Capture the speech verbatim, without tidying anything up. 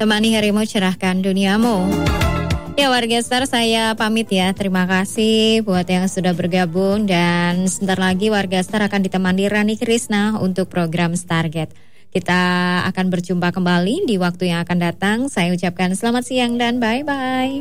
Temani harimu, cerahkan duniamu. Ya warga Star, saya pamit ya. Terima kasih buat yang sudah bergabung. Dan sebentar lagi warga Star akan ditemani Rani Krisna untuk program Stargate. Kita akan berjumpa kembali di waktu yang akan datang. Saya ucapkan selamat siang dan bye-bye.